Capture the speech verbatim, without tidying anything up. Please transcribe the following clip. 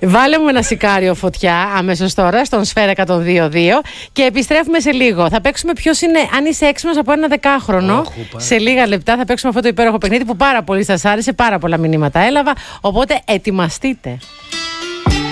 Βάλε μου ένα σικάριο φωτιά αμέσως τώρα στον Σφαίρα εκατόν δύο δύο και επιστρέφουμε σε λίγο. Θα παίξουμε ποιος είναι, αν είσαι έξυπνος από ένα δεκάχρονο. Oh, σε λίγα λεπτά θα παίξουμε αυτό το υπέροχο παιχνίδι που πάρα πολύ σας άρεσε, πάρα πολλά μηνύματα έλαβα. Οπότε ετοιμαστείτε.